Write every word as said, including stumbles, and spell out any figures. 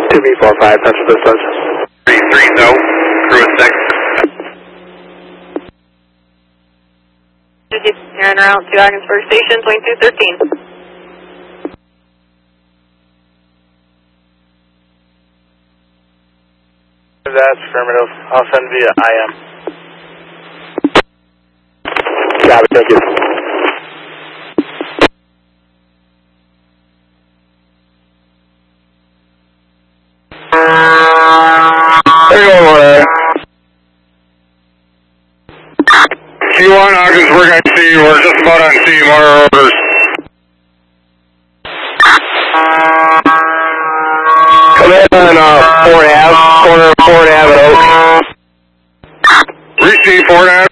two B four five, that's the distance. three three zero, crew is six. You're en route to Ogdensburg Station, twenty-two thirteen. That's affirmative. I'll send via I M. Got it, thank you. There you go, there. Q one, Ogdensburg, I see. We're just about on C. More orders. Come in on uh, Ford Ave, corner of Ford Ave at Oak. Receive Ford Ave.